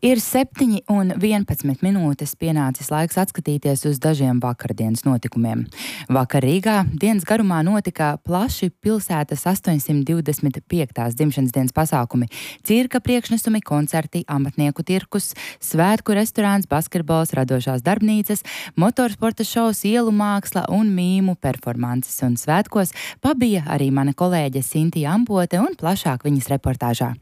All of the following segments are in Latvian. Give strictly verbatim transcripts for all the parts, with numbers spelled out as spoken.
Ir septiņi un vienpadsmit minūtes pienācis laiks atskatīties uz dažiem vakardienas notikumiem. Vakar Rīgā dienas garumā notika plaši pilsētas astoņsimt divdesmit piektās dzimšanas dienas pasākumi, cirka priekšnesumi, koncerti, amatnieku tirkus, svētku restorāns, basketbols, radošās darbnīcas, motorsporta šovs, ielu māksla un mīmu performances. Un svētkos pabija arī mana kolēģe Sintija Ambote un plašāk viņas reportāžā.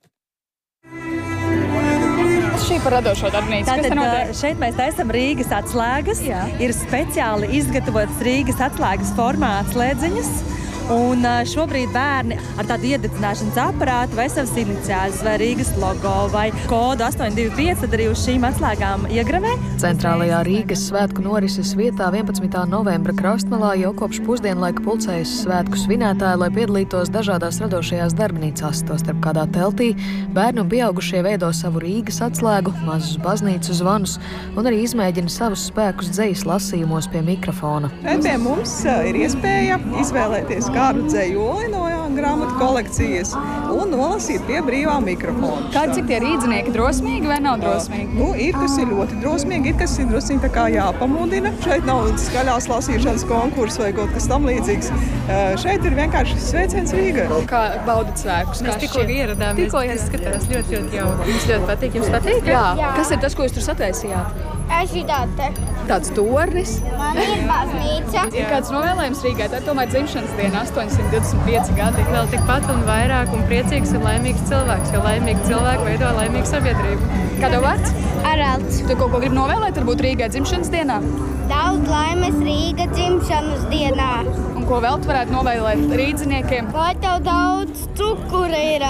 Šī par radošo darbnīcu. Tātad šeit mēs taisam Rīgas atslēgas. Jā. Ir speciāli izgatavotas Rīgas atslēgas formāta slēdziņas. Un šobrīd bērni ar tādu iededzināšanas aparātu vai savas iniciāļus, vai Rīgas logo, vai kodu astoņi divi pieci, tad arī uz šīm atslēgām iegravē. Centrālajā Rīgas svētku norises vietā vienpadsmitā novembra krastmalā jau kopš pusdienlaika pulcējas svētku svinētāji, lai piedalītos dažādās radošajās darbnīcās. Tostarp kādā teltī bērni un pieaugušie veido savu Rīgas atslēgu, mazus baznīcu zvanus un arī izmēģina savus spēkus dzejas lasījumos pie mikrofona. Pie mums ir iespēja izvēlēties kādu dzejoli no grāmatu kolekcijas un nolasīt pie brīvā mikrofona. Kādi cik tie rīdzinieki drosmīgi vai nav drosmīgi? Nu, ir, kas ir ļoti drosmīgi, ir, kas ir drosmīgi tā kā jāpamudina. Šeit nav skaļās lasīšanas konkurss vai kaut kas tam līdzīgs. Šeit ir vienkārši sveiciens Rīgai. Kā baudat svētkus? Mēs tikko ieradāmies. Tikko izskatās ļoti, ļoti jauki. Jums ļoti patīk. Jums patīk? Jā. Jā. Kas ir tas, ko jūs tur sataisījāt? Es šitāt te. Tāds tornis. Man ir baznīca. Ir kāds novēlējums Rīgai, tā tomēr dzimšanas diena, astoņsimt divdesmit pieci gadi. Vēl tikpat un vairāk un priecīgs un laimīgs cilvēks, jo laimīgi cilvēki veido laimīgu sabiedrību. Kā tev vārds? Aralds. Tu kaut ko gribi novēlēt, varbūt Rīgai dzimšanas dienā? Daudz laimes Rīga dzimšanas dienā. Un ko vēl tu varētu novēlēt rīdziniekiem? Lai tev daudz cukura ir.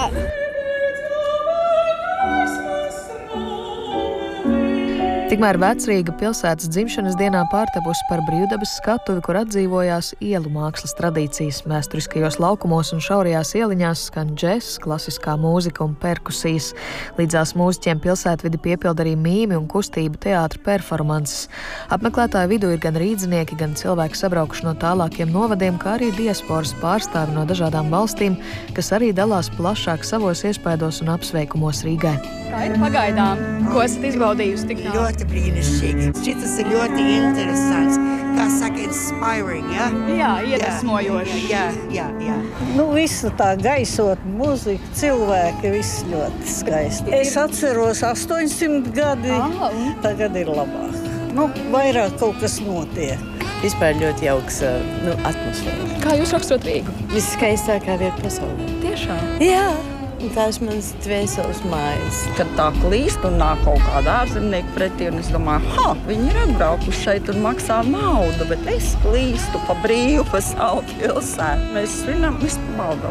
Tikmēr Vecrīga pilsētas dzimšanas dienā pārtapusi par brīvdabas skatuvi, kur atdzīvojās ielu mākslas tradīcijas. Vēsturiskajos laukumos un šaurajās ieliņās skan džess, klasiskā mūzika un perkusijas. Līdzās mūziķiem pilsētvidi piepilda arī mīmi un kustību teātra performances. Apmeklētāju vidū ir gan rīdzinieki, gan cilvēki sabraukuši no tālākiem novadiem, kā arī diasporas pārstāvi no dažādām valstīm, kas arī dalās plašāk savos iespaidos un apsveikumos Rīgai. Kā ir pagaidām? Ko esat izbaudījusi tik daudz? Ļoti brīnišķīgi. Šis ir ļoti interesants. Kā saka, inspiring, ja? Jā, iedvesmojoši. Jā, jā, jā. Nu, visu tā gaisot, muzika, cilvēki, viss ļoti skaisti. Es atceros astoņsimt gadi, Aha. Tagad ir labāk. Nu, vairāk kaut kas notiek. Vispār ļoti jauks nu, atmosfēra. Kā jūs rakstot Rīgu? Viskaistākā vieta pasaulē. Tiešām? Jā. Tās manas dvēseles mājas. Kad tā klīst un nāk kaut kāda ārzemnieka pretī, un es domāju, ha, viņi ir atbraukuši šeit un maksā naudu, bet es klīstu pa brīvu pa savu pilsētu. Mēs svinam, mēs baudam.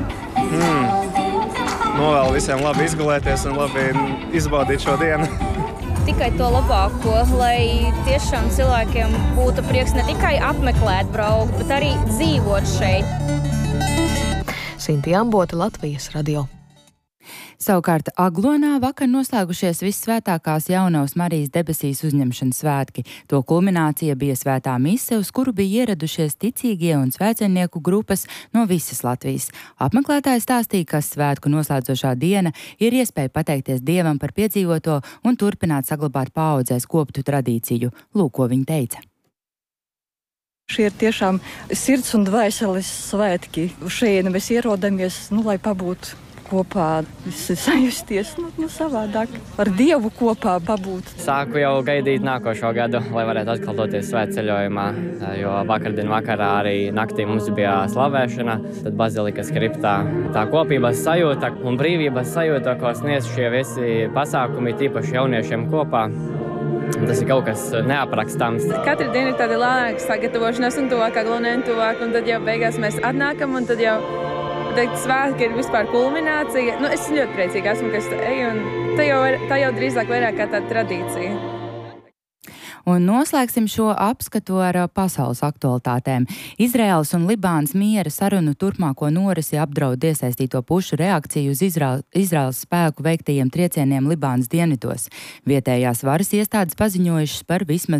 Mm. Novēlu visiem labi izgulēties un labi izbaudīt šo dienu. Tikai to labāko, lai tiešām cilvēkiem būtu prieks ne tikai apmeklēt, braukt, bet arī dzīvot šeit. Sintija Ambote, Latvijas radio. Savukārt Aglonā vakar noslēgušies vissvētākās Jaunavas Marijas debesīs uzņemšanas svētki. To kulminācija bija svētā mise, uz kuru bija ieradušies ticīgie un svētceļnieku grupas no visas Latvijas. Apmeklētāji stāstīja, ka svētku noslēdzošā diena ir iespēja pateikties Dievam par piedzīvoto un turpināt saglabāt paaudzēs koptu tradīciju. Lūk, ko viņa teica. Šie ir tiešām sirds un dvēseles svētki. Šeit mēs ierodamies, nu, lai pabūtu kopā, visi sajusties nu, nu, savādāk, ar Dievu kopā pabūt. Sāku jau gaidīt nākošo gadu, lai varētu atkal doties svētceļojumā, jo vakardien vakarā arī naktī mums bija slavēšana, tad bazilikas kriptā. Tā kopības sajūta un brīvības sajūta, ko sniedz šie visi pasākumi, tīpaši jauniešiem kopā. Tas ir kaut kas neaprakstāms. Katru dienu ir tāda lēnāka sagatavošanās un tuvāk, aglonē un tuvāk, un tad jau beigās mēs atnākam, un tad jau teikt, svētki ir vispār kulminācija. Nu, es ļoti priecīgi esmu, ka es eju, un tā jau, tā jau drīzāk vairāk kā tāda tradīcija. Un noslēgsim šo apskatu ar pasaules aktualitātēm. Izraēlas un Libānas miera sarunu turpmāko norisi apdraud iesaistīto pušu reakciju uz Izrael, Izraēlas spēku veiktajiem triecieniem Libānas dienvidos. Vietējās varas iestādes paziņojušas par vismaz